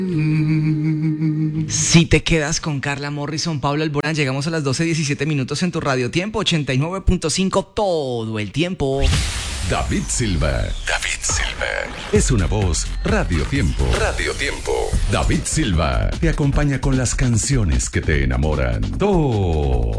Si te quedas con Carla Morrison, Pablo Alborán, llegamos a las 12:17 minutos en tu radio tiempo, 89.5 todo el tiempo. David Silva. Es una voz Radio Tiempo. David Silva te acompaña con las canciones que te enamoran todo